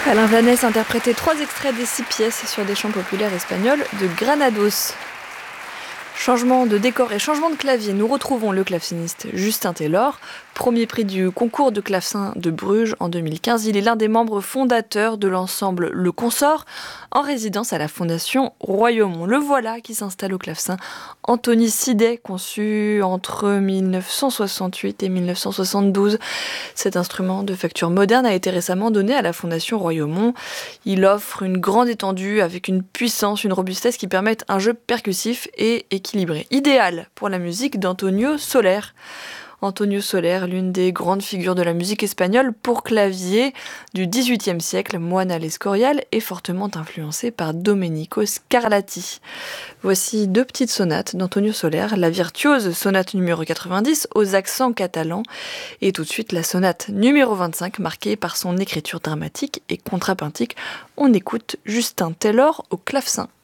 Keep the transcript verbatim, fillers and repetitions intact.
Alain Vanès interprétait trois extraits des six pièces sur des chants populaires espagnols de Granados. Changement de décor et changement de clavier, nous retrouvons le claveciniste Justin Taylor, premier prix du concours de clavecin de Bruges en deux mille quinze. Il est l'un des membres fondateurs de l'ensemble Le Consort, en résidence à la Fondation Royaumont. Le voilà qui s'installe au clavecin. Anthony Sidet, conçu entre mille neuf cent soixante-huit et mille neuf cent soixante-douze. Cet instrument de facture moderne a été récemment donné à la Fondation Royaumont. Il offre une grande étendue avec une puissance, une robustesse qui permettent un jeu percussif et équilibré. Idéal pour la musique d'Antonio Soler. Antonio Soler, l'une des grandes figures de la musique espagnole pour clavier du dix-huitième siècle, moine à l'Escorial et fortement influencé par Domenico Scarlatti. Voici deux petites sonates d'Antonio Soler, la virtuose sonate numéro quatre-vingt-dix aux accents catalans et tout de suite la sonate numéro vingt-cinq marquée par son écriture dramatique et contrapuntique. On écoute Justin Taylor au clavecin.